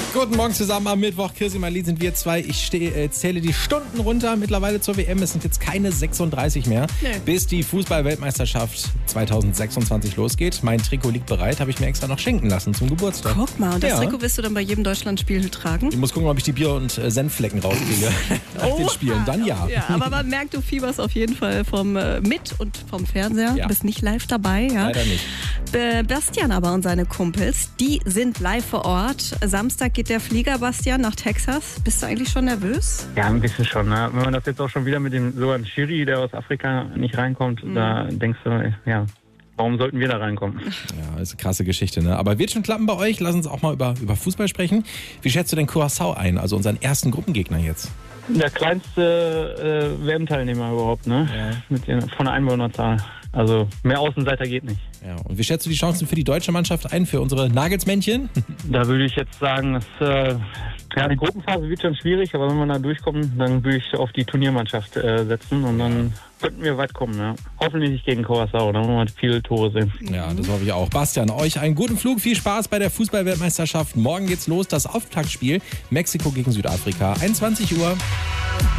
Guten Morgen zusammen am Mittwoch. Kirsi Marlin sind wir zwei. Ich zähle die Stunden runter mittlerweile zur WM. Es sind jetzt keine 36 mehr, bis die Fußball-Weltmeisterschaft 2026 losgeht. Mein Trikot liegt bereit, habe ich mir extra noch schenken lassen zum Geburtstag. Guck mal, und das Trikot wirst du dann bei jedem Deutschlandspiel tragen? Ich muss gucken, ob ich die Bier- und Senfflecken rauskriege nach den Spielen. Dann ja. Aber man merkt, du fieberst auf jeden Fall mit und vom Fernseher. Ja. Du bist nicht live dabei. Ja? Leider nicht. Bastian aber und seine Kumpels, die sind live vor Ort. Samstag geht der Flieger, Bastian, nach Texas. Bist du eigentlich schon nervös? Ja, ein bisschen schon. Ne? Wenn man das jetzt auch schon wieder mit dem Sohan Shiri, der aus Afrika nicht reinkommt, da denkst du, ja, warum sollten wir da reinkommen? Ja, ist eine krasse Geschichte, ne? Aber wird schon klappen bei euch? Lass uns auch mal über Fußball sprechen. Wie schätzt du denn Curaçao ein, also unseren ersten Gruppengegner jetzt? Der kleinste WM-Teilnehmer überhaupt, ne? Ja. Von der Einwohnerzahl. Also mehr Außenseiter geht nicht. Ja, und wie schätzt du die Chancen für die deutsche Mannschaft ein, für unsere Nagelsmännchen? Da würde ich jetzt sagen, dass die Gruppenphase wird schon schwierig, aber wenn wir da durchkommen, dann würde ich auf die Turniermannschaft setzen und dann könnten wir weit kommen. Ja. Hoffentlich nicht gegen Curaçao, da wollen wir viele Tore sehen. Ja, das hoffe ich auch. Bastian, euch einen guten Flug, viel Spaß bei der Fußball-Weltmeisterschaft. Morgen geht's los, das Auftaktspiel Mexiko gegen Südafrika, 21 Uhr.